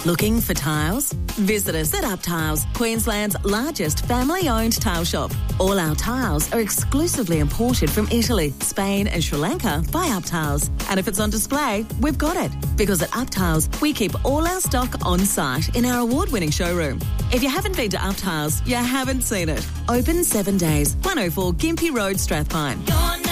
Looking for tiles? Visit us at Up Tiles, Queensland's largest family-owned tile shop. All our tiles are exclusively imported from Italy, Spain and Sri Lanka by Up Tiles. And if it's on display, we've got it. Because at Up Tiles, we keep all our stock on site in our award-winning showroom. If you haven't been to Up Tiles, you haven't seen it. Open 7 days, 104 Gympie Road, Strathpine.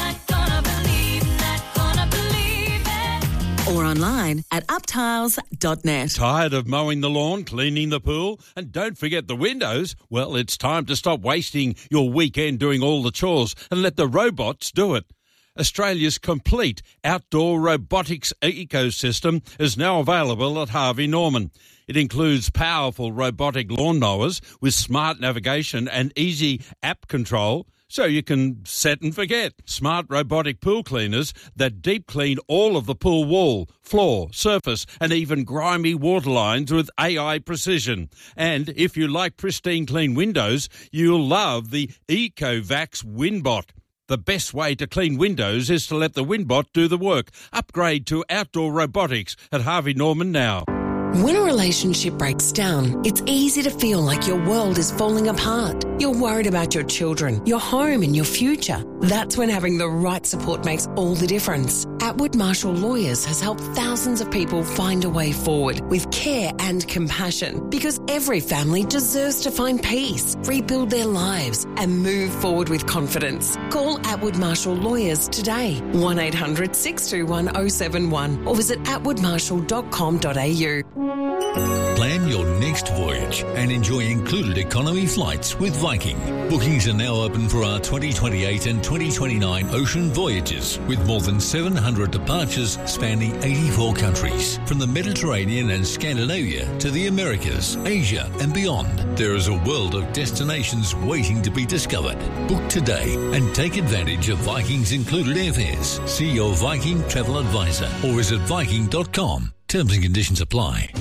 Or online at uptiles.net. Tired of mowing the lawn, cleaning the pool, and don't forget the windows? Well, it's time to stop wasting your weekend doing all the chores and let the robots do it. Australia's complete outdoor robotics ecosystem is now available at Harvey Norman. It includes powerful robotic lawnmowers with smart navigation and easy app control, so you can set and forget. Smart robotic pool cleaners that deep clean all of the pool wall, floor, surface and even grimy water lines with AI precision. And if you like pristine clean windows, you'll love the EcoVax WindBot. The best way to clean windows is to let the WindBot do the work. Upgrade to outdoor robotics at Harvey Norman now. When a relationship breaks down, it's easy to feel like your world is falling apart. You're worried about your children, your home and your future. That's when having the right support makes all the difference. Atwood Marshall Lawyers has helped thousands of people find a way forward with care and compassion, because every family deserves to find peace, rebuild their lives and move forward with confidence. Call Atwood Marshall Lawyers today, 1800 621 071 or visit atwoodmarshall.com.au. Plan your next voyage and enjoy included economy flights with Viking. Bookings are now open for our 2028 and 2029 ocean voyages, with more than 700 departures spanning 84 countries. From the Mediterranean and Scandinavia to the Americas, Asia and beyond, there is a world of destinations waiting to be discovered. Book today and take advantage of Viking's included airfares. See your Viking travel advisor or visit viking.com. Terms and conditions apply.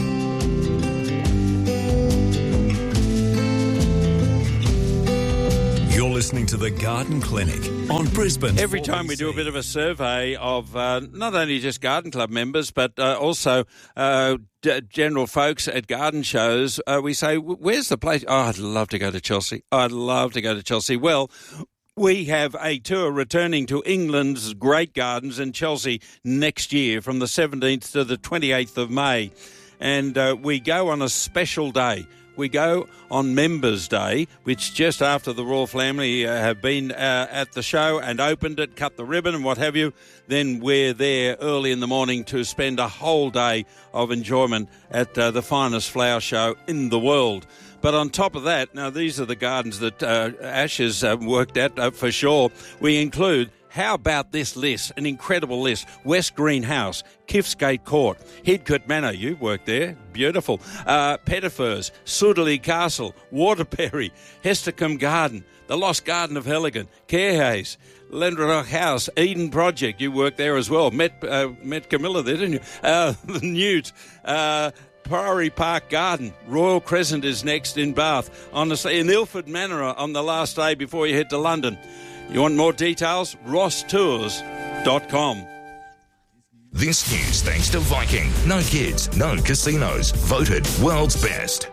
You're listening to The Garden Clinic on Brisbane. Every time we do a bit of a survey of not only just Garden Club members, but also general folks at garden shows, we say, where's the place? Oh, I'd love to go to Chelsea. I'd love to go to Chelsea. Well, we have a tour returning to England's great gardens in Chelsea next year from the 17th to the 28th of May. And we go on a special day. We go on Members' Day, which just after the Royal Family have been at the show and opened it, cut the ribbon and what have you. Then we're there early in the morning to spend a whole day of enjoyment at the finest flower show in the world. But on top of that, now these are the gardens that Ash has worked at for sure. We include, how about this list, an incredible list: West Greenhouse, Kiffsgate Court, Heathcote Manor, you worked there, beautiful, Pettifers, Sudeley Castle, Waterbury, Hestercombe Garden, the Lost Garden of Heligan, Carehays, Lendrock House, Eden Project, you worked there as well, met Camilla there, didn't you? The Newt, Priory Park Garden, Royal Crescent is next in Bath. Honestly, in Ilford Manor on the last day before you head to London. You want more details? rosstours.com. This news thanks to Viking. No kids, no casinos. Voted world's best.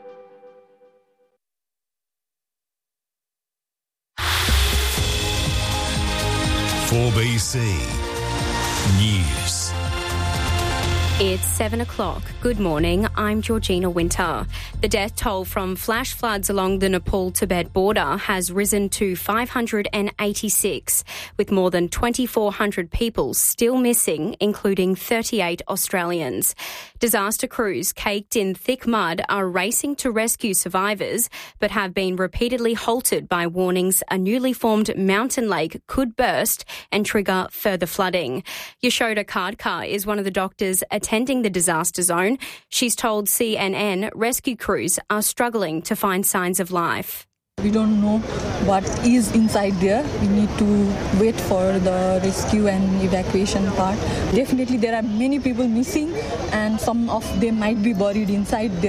For BC News. It's 7 o'clock. Good morning. I'm Georgina Winter. The death toll from flash floods along the Nepal-Tibet border has risen to 586, with more than 2,400 people still missing, including 38 Australians. Disaster crews caked in thick mud are racing to rescue survivors, but have been repeatedly halted by warnings a newly formed mountain lake could burst and trigger further flooding. Yashoda Khadkar is one of the doctors attending the disaster zone. She's told CNN rescue crews are struggling to find signs of life. We don't know what is inside there. We need to wait for the rescue and evacuation part. Definitely there are many people missing and some of them might be buried inside there.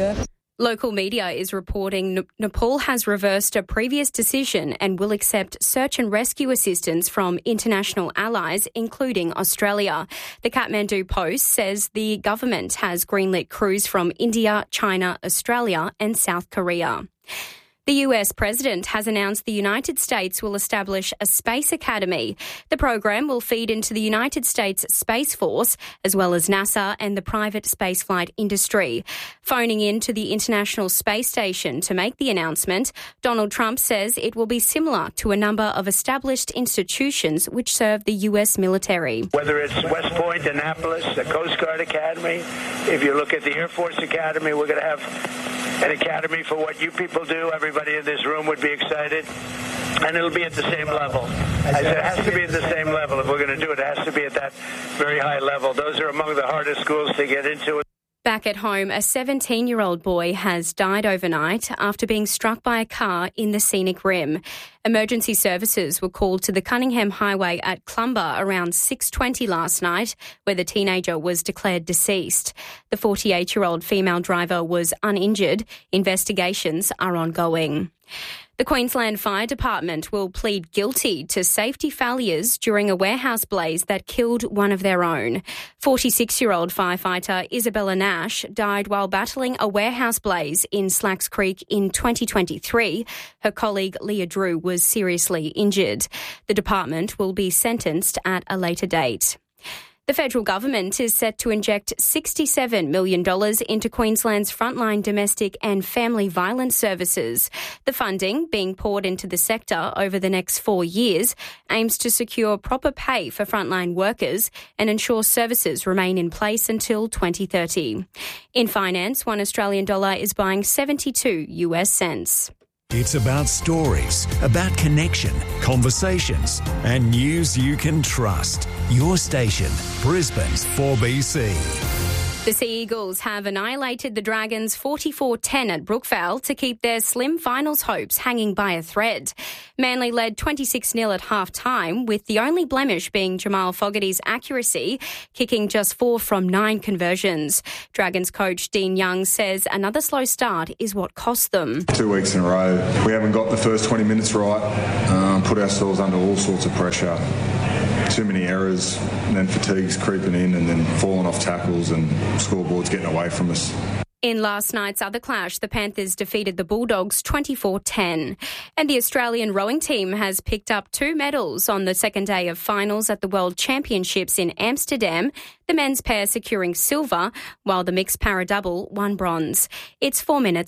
Local media is reporting Nepal has reversed a previous decision and will accept search and rescue assistance from international allies, including Australia. The Kathmandu Post says the government has greenlit crews from India, China, Australia and South Korea. The US president has announced the United States will establish a space academy. The program will feed into the United States Space Force, as well as NASA and the private spaceflight industry. Phoning in to the International Space Station to make the announcement, Donald Trump says it will be similar to a number of established institutions which serve the US military. Whether it's West Point, Annapolis, the Coast Guard Academy, if you look at the Air Force Academy, we're going to have an academy for what you people do. Everybody in this room would be excited. And it'll be at the same level. I said it has to be at the same level. If we're going to do it, it has to be at that very high level. Those are among the hardest schools to get into. Back at home, a 17-year-old boy has died overnight after being struck by a car in the Scenic Rim. Emergency services were called to the Cunningham Highway at Clumber around 6:20 last night, where the teenager was declared deceased. The 48-year-old female driver was uninjured. Investigations are ongoing. The Queensland Fire Department will plead guilty to safety failures during a warehouse blaze that killed one of their own. 46-year-old firefighter Isabella Nash died while battling a warehouse blaze in Slacks Creek in 2023. Her colleague Leah Drew was seriously injured. The department will be sentenced at a later date. The federal government is set to inject $67 million into Queensland's frontline domestic and family violence services. The funding, being poured into the sector over the next 4 years, aims to secure proper pay for frontline workers and ensure services remain in place until 2030. In finance, $1 Australian is buying 72 US cents. It's about stories, about connection, conversations, and news you can trust. Your station, Brisbane's 4BC. The Sea Eagles have annihilated the Dragons 44-10 at Brookvale to keep their slim finals hopes hanging by a thread. Manly led 26-0 at half-time, with the only blemish being Jamal Fogarty's accuracy, kicking just 4 from 9 conversions. Dragons coach Dean Young says another slow start is what cost them. 2 weeks in a row, we haven't got the first 20 minutes right, put ourselves under all sorts of pressure. Too many errors, and then fatigue's creeping in, and then falling off tackles and scoreboards getting away from us. In last night's other clash, the Panthers defeated the Bulldogs 24-10. And the Australian rowing team has picked up 2 medals on the second day of finals at the World Championships in Amsterdam, the men's pair securing silver, while the mixed para-double won bronze. It's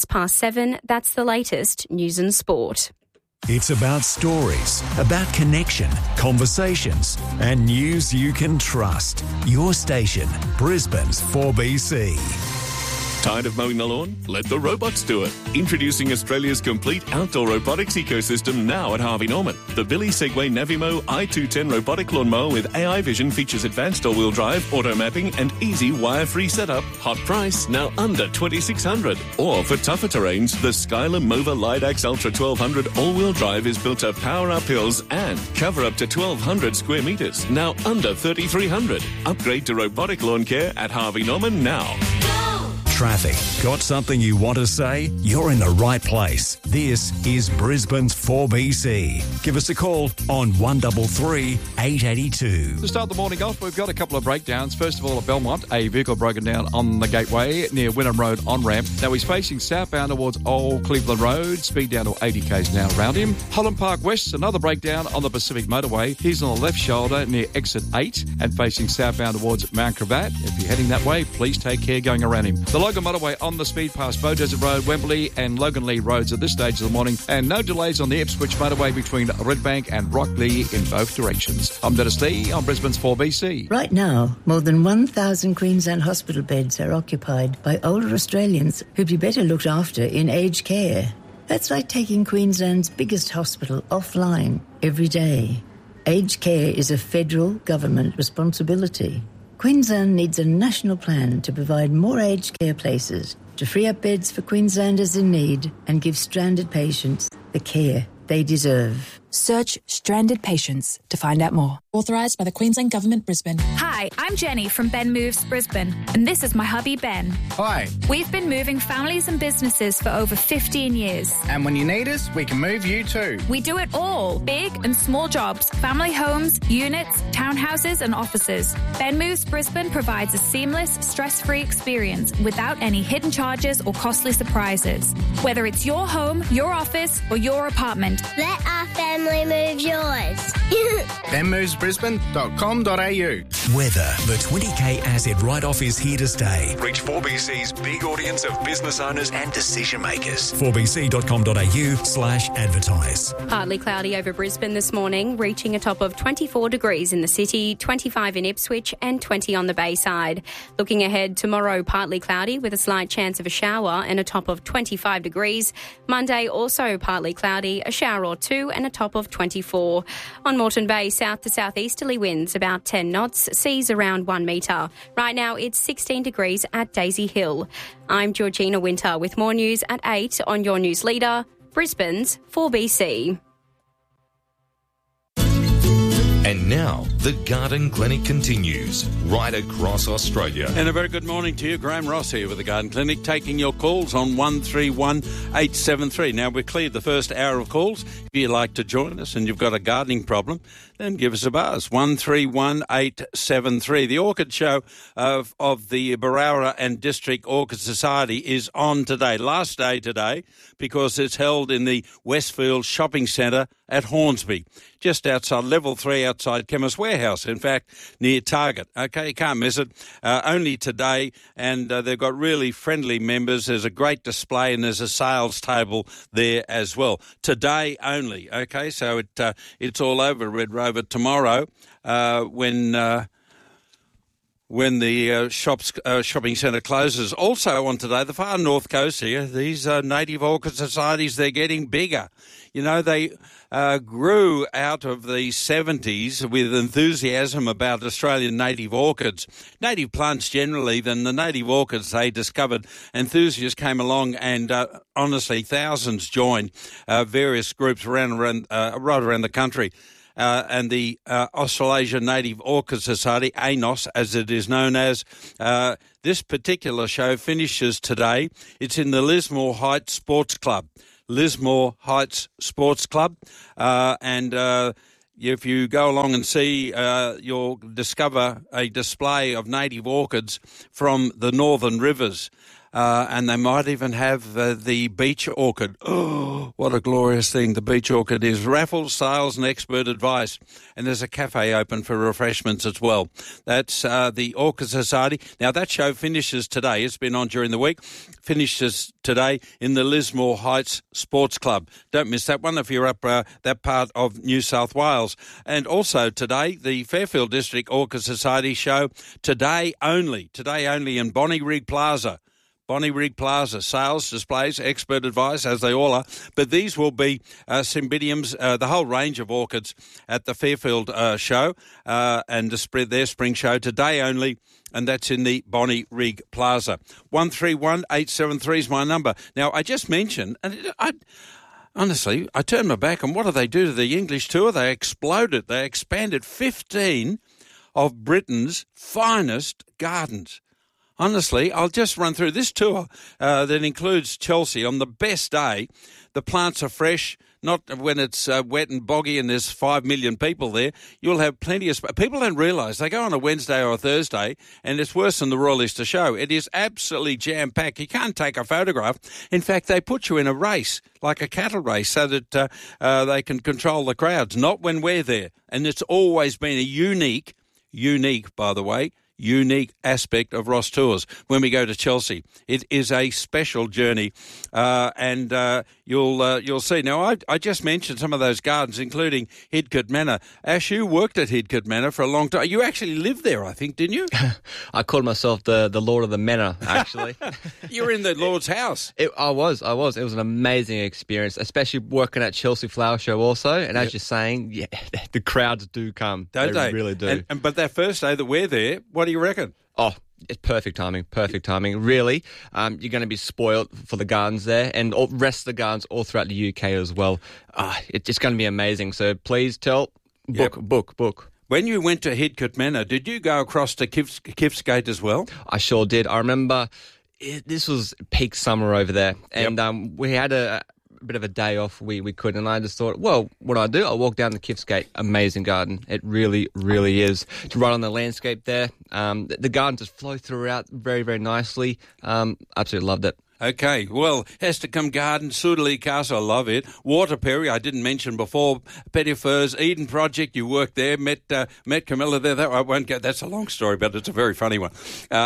7:04. That's the latest news and sport. It's about stories, about connection, conversations, and news you can trust. Your station, Brisbane's 4BC. Tired of mowing the lawn? Let the robots do it. Introducing Australia's complete outdoor robotics ecosystem now at Harvey Norman. The Billy Segway Navimo i210 robotic lawnmower with AI vision features advanced all-wheel drive, auto mapping, and easy wire-free setup. Hot price, now under $2,600. Or for tougher terrains, the Skylar Mova Lidax Ultra 1200 all-wheel drive is built to power up hills and cover up to 1,200 square metres, now under $3,300. Upgrade to robotic lawn care at Harvey Norman now. Traffic. Got something you want to say? You're in the right place. This is Brisbane's 4BC. Give us a call on 133 882. To start the morning off, we've got a couple of breakdowns. First of all, at Belmont, a vehicle broken down on the Gateway near Wynnum Road on-ramp. Now he's facing southbound towards Old Cleveland Road. Speed down to 80 k's now around him. Holland Park West, another breakdown on the Pacific Motorway. He's on the left shoulder near exit 8 and facing southbound towards Mount Cravat. If you're heading that way, please take care going around him. The Logan Motorway on the speed past Bow Desert Road, Wembley and Logan Lee Roads at this stage of the morning, and no delays on the Ipswich Motorway between Redbank and Rockley in both directions. I'm Dennis Lee on Brisbane's 4BC. Right now, more than 1,000 Queensland hospital beds are occupied by older Australians who'd be better looked after in aged care. That's like taking Queensland's biggest hospital offline every day. Aged care is a federal government responsibility. Queensland needs a national plan to provide more aged care places, to free up beds for Queenslanders in need and give stranded patients the care they deserve. Search Stranded Patients to find out more. Authorised by the Queensland Government, Brisbane. Hi, I'm Jenny from Ben Moves Brisbane, and this is my hubby Ben. Hi. We've been moving families and businesses for over 15 years. And when you need us, we can move you too. We do it all. Big and small jobs, family homes, units, townhouses and offices. Ben Moves Brisbane provides a seamless, stress-free experience without any hidden charges or costly surprises. Whether it's your home, your office or your apartment. Let our family move yours. benmovesbrisbane.com.au. Weather. The 20K asset write-off is here to stay. Reach 4BC's big audience of business owners and decision makers. 4bc.com.au/advertise. Partly cloudy over Brisbane this morning, reaching a top of 24 degrees in the city, 25 in Ipswich and 20 on the Bayside. Looking ahead, tomorrow partly cloudy with a slight chance of a shower and a top of 25 degrees. Monday also partly cloudy, a shower or two and a top of 24. On Moreton Bay, south to southeasterly winds about 10 knots, seas around 1 metre. Right now it's 16 degrees at Daisy Hill. I'm Georgina Winter with more news at 8 on your news leader, Brisbane's 4BC. And now, the Garden Clinic continues right across Australia. And a very good morning to you. Graham Ross here with the Garden Clinic, taking your calls on 131873. Now, we've cleared the first hour of calls. If you'd like to join us and you've got a gardening problem, then give us a buzz, 131873. The Orchid Show of the Berowra and District Orchid Society is on today. Last day today, because it's held in the Westfield Shopping Centre at Hornsby, just outside Level 3, outside Chemist Warehouse, in fact, near Target. Okay, you can't miss it. Only today, and they've got really friendly members. There's a great display and there's a sales table there as well. Today only, okay, so it's all over Red Rover tomorrow when the shopping centre closes. Also on today, the far north coast here, these native orchid societies, they're getting bigger. You know, they grew out of the 70s with enthusiasm about Australian native orchids. Native plants generally, then the native orchids they discovered. Enthusiasts came along and honestly thousands joined various groups right around the country. And the Australasian Native Orchid Society, ANOS, as it is known as. This particular show finishes today. It's in the Lismore Heights Sports Club. Lismore Heights Sports Club. And if you go along and see, you'll discover a display of native orchids from the Northern Rivers. And they might even have the beach orchid. Oh, what a glorious thing the beach orchid is. Raffles, sales and expert advice. And there's a cafe open for refreshments as well. That's the Orchid Society. Now, that show finishes today. It's been on during the week. Finishes today in the Lismore Heights Sports Club. Don't miss that one if you're up that part of New South Wales. And also today, the Fairfield District Orchid Society show, today only in Bonnie Rig Plaza. Bonnie Rig Plaza, sales, displays, expert advice, as they all are. But these will be cymbidiums, the whole range of orchids at the Fairfield show and their spring show today only, and that's in the Bonnie Rig Plaza. 131873 is my number. Now, I just mentioned, and honestly, I turned my back on what do they do to the English tour? They exploded. They expanded 15 of Britain's finest gardens. Honestly, I'll just run through this tour that includes Chelsea. On the best day, the plants are fresh, not when it's wet and boggy and there's 5 million people there. You'll have plenty of space. People don't realise they go on a Wednesday or a Thursday and it's worse than the Royal Easter Show. It is absolutely jam-packed. You can't take a photograph. In fact, they put you in a race, like a cattle race, so that they can control the crowds, not when we're there. And it's always been a unique, by the way, unique aspect of Ross Tours when we go to Chelsea. It is a special journey, and you'll see. Now, I just mentioned some of those gardens, including Hidcote Manor. Ash, you worked at Hidcote Manor for a long time. You actually lived there, I think, didn't you? I called myself the Lord of the Manor, actually. You were in the Lord's house. I was. It was an amazing experience, especially working at Chelsea Flower Show also. And as you're saying, the crowds do come. Don't they? Really do. But that first day that we're there, what do you reckon? Oh, It's perfect timing. Really, you're going to be spoiled for the gardens there and all rest of the gardens all throughout the UK as well. It's just going to be amazing. So please book. When you went to Hidcote Manor, did you go across to Kifsgate as well? I sure did. I remember this was peak summer over there, and we had a bit of a day off. We couldn't, and I just thought, well, what do I do? I'll walk down the Kifsgate. Amazing garden. It really, really is. To ride on the landscape there. The garden just flow throughout very, very nicely. Absolutely loved it. Okay, well, Hestercombe Garden, Sudeley Castle, I love it. Waterperry, I didn't mention before. Pettifers, Eden Project, you worked there, met Camilla there. I won't go. That's a long story, but it's a very funny one.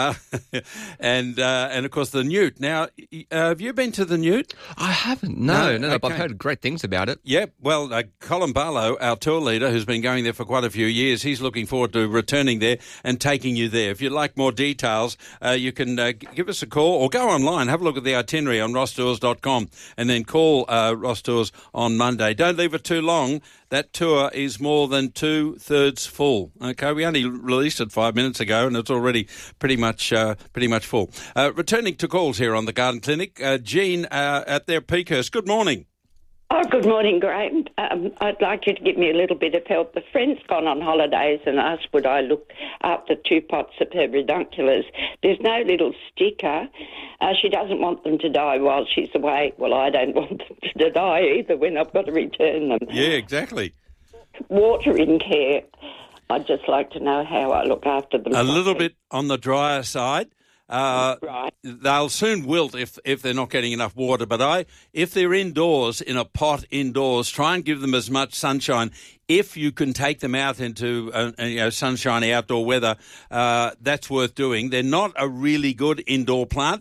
And of course the Newt. Now, have you been to the Newt? I haven't. No, okay. But I've heard great things about it. Yep. Well, Colin Barlow, our tour leader, who's been going there for quite a few years, he's looking forward to returning there and taking you there. If you'd like more details, you can give us a call or go online, have a look at the itinerary on rosstours.com and then call Ross Tours on Monday. Don't leave it too long. That tour is more than 2/3 full. Okay, we only released it 5 minutes ago and it's already pretty much full. Returning to calls here on the Garden Clinic, Jean at their Peakhurst. Good morning. Oh, good morning, Graham. I'd like you to give me a little bit of help. A friend's gone on holidays and asked would I look after 2 pots of her pedunculars. There's no little sticker. She doesn't want them to die while she's away. Well, I don't want them to die either when I've got to return them. Yeah, exactly. Watering care. I'd just like to know how I look after them. A little bit on the drier side. Right. They'll soon wilt if they're not getting enough water. But if they're indoors, in a pot indoors, try and give them as much sunshine. If you can take them out into sunshiny outdoor weather, that's worth doing. They're not a really good indoor plant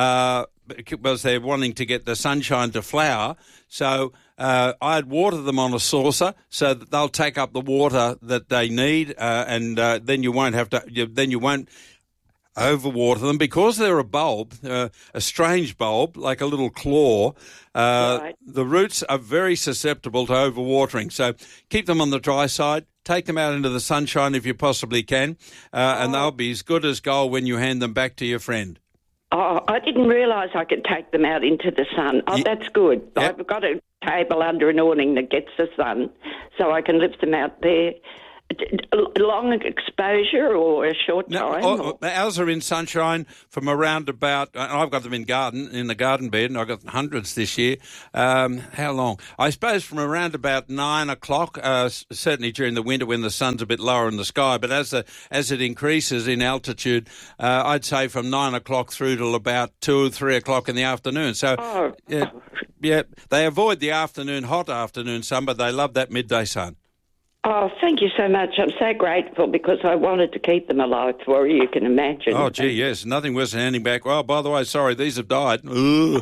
because they're wanting to get the sunshine to flower. So I'd water them on a saucer so that they'll take up the water that they need, and then you won't have to. Then you won't overwater them because they're a bulb, a strange bulb, like a little claw. Right. The roots are very susceptible to overwatering. So keep them on the dry side. Take them out into the sunshine if you possibly can, and they'll be as good as gold when you hand them back to your friend. Oh, I didn't realise I could take them out into the sun. Oh, that's good. Yep. I've got a table under an awning that gets the sun, so I can lift them out there. Long exposure or a short time? Ours are in sunshine from around about, I've got them in the garden bed, and I've got hundreds this year. How long? I suppose from around about 9 o'clock, certainly during the winter when the sun's a bit lower in the sky, but as it increases in altitude, I'd say from 9 o'clock through till about 2 or 3 o'clock in the afternoon. So, yeah, they avoid the hot afternoon sun, but they love that midday sun. Oh, thank you so much. I'm so grateful because I wanted to keep them alive for you, can imagine. Oh, gee, yes. Nothing worse than handing back, oh, by the way, sorry, these have died. Ooh.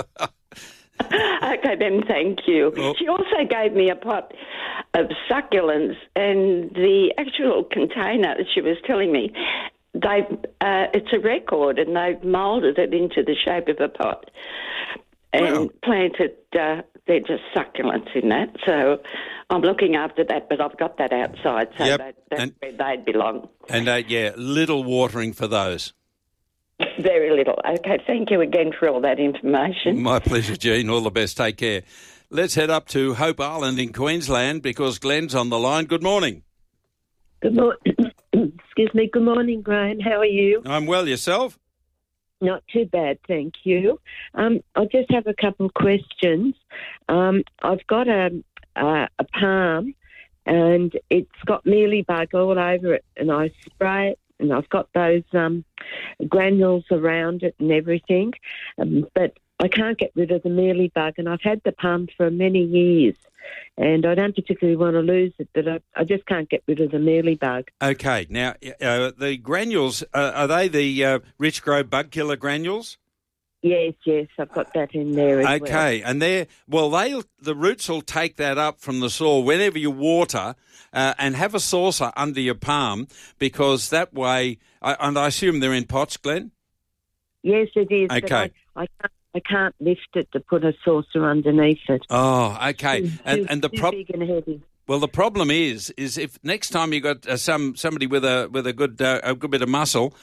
Okay, then, thank you. Oh. She also gave me a pot of succulents, and the actual container, she was telling me, it's a record, and they've moulded it into the shape of a pot and planted... they're just succulents in that, so I'm looking after that, but I've got that outside, so that's where they'd belong. And, little watering for those. Very little. Okay, thank you again for all that information. My pleasure, Jean. All the best. Take care. Let's head up to Hope Island in Queensland because Glenn's on the line. Good morning. Good morning. Excuse me. Good morning, Graham. How are you? I'm well. Yourself? Not too bad, thank you. I just have a couple of questions. I've got a palm and it's got mealybug all over it, and I spray it, and I've got those granules around it and everything, but I can't get rid of the mealybug, and I've had the palm for many years. And I don't particularly want to lose it, but I just can't get rid of the mealybug. Okay. Now, the granules, are they the Rich Grow bug killer granules? Yes, I've got that in there as well. Okay, and the roots will take that up from the soil whenever you water, and have a saucer under your palm, because that way, and I assume they're in pots, Glenn? Yes, it is. Okay. But I can't lift it to put a saucer underneath it. Oh, okay. Too big and heavy. Well, the problem is if next time you got somebody with a good bit of muscle,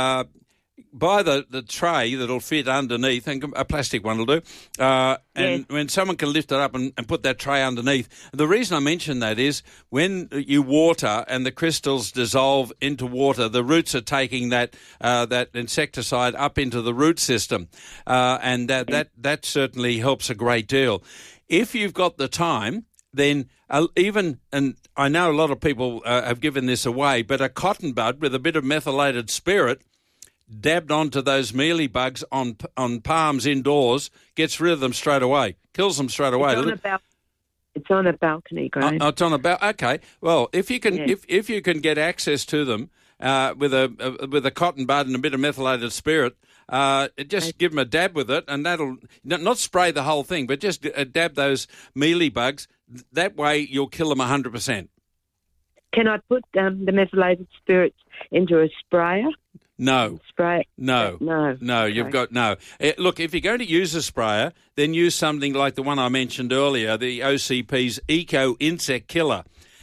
buy the tray that'll fit underneath, and a plastic one will do. And when someone can lift it up and put that tray underneath. The reason I mention that is when you water and the crystals dissolve into water, the roots are taking that insecticide up into the root system, and that certainly helps a great deal. If you've got the time, then and I know a lot of people have given this away, but a cotton bud with a bit of methylated spirit dabbed onto those mealybugs on palms indoors gets rid of them straight away, kills them straight away. It's on a balcony, Graham. It's on a balcony. Okay. Well, if you can, if you can get access to them with a cotton bud and a bit of methylated spirit, just give them a dab with it, and that'll not spray the whole thing, but just dab those mealybugs. That way, you'll kill them 100%. Can I put the methylated spirits into a sprayer? No. Spray? No. You've got no. Look, if you're going to use a sprayer, then use something like the one I mentioned earlier, the OCP's Eco Insect Killer.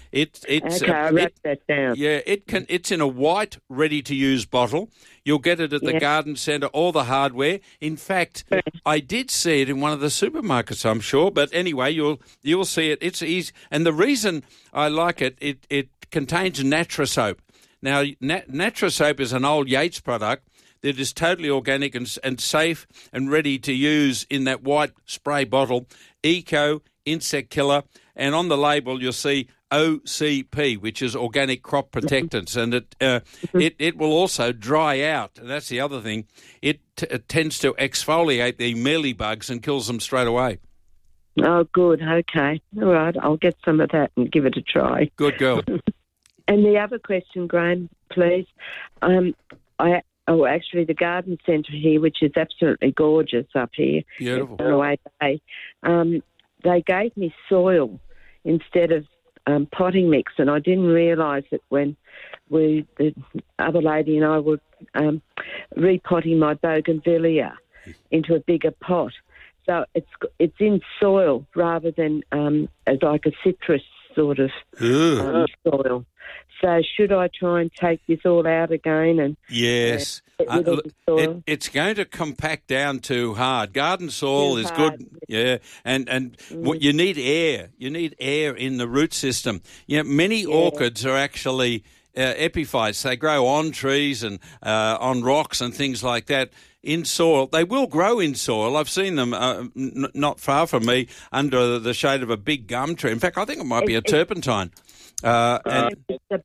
I wrote that down. Yeah, it's in a white, ready-to-use bottle. You'll get it at the garden centre or the hardware. In fact, I did see it in one of the supermarkets, I'm sure. But anyway, you'll see it. It's easy, and the reason I like it contains Natrasoap. Now, Natrasoap is an old Yates product that is totally organic and safe and ready to use in that white spray bottle. Eco Insect Killer, and on the label you'll see OCP, which is organic crop protectants, and it will also dry out. And that's the other thing. It tends to exfoliate the mealybugs and kills them straight away. Oh, good. Okay. All right. I'll get some of that and give it a try. Good girl. And the other question, Graham, please. Actually, the garden centre here, which is absolutely gorgeous up here. Beautiful. They gave me soil instead of potting mix, and I didn't realise it when the other lady and I were repotting my bougainvillea into a bigger pot. So it's in soil rather than as like a citrus sort of soil. So should I try and take this all out again? And yes. It's going to compact down too hard. Garden soil is good. Yeah. And what you need air. You need air in the root system. Many orchids are actually epiphytes. They grow on trees and on rocks and things like that. In soil, they will grow in soil. I've seen them not far from me under the shade of a big gum tree. In fact, I think it might be a turpentine. It's a